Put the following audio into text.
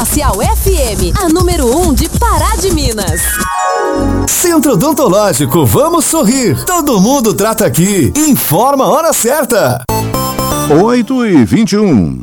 Comercial FM, a número 1 de Pará de Minas. Centro Odontológico, vamos sorrir. Todo mundo trata aqui. Informa a hora certa. 8h21.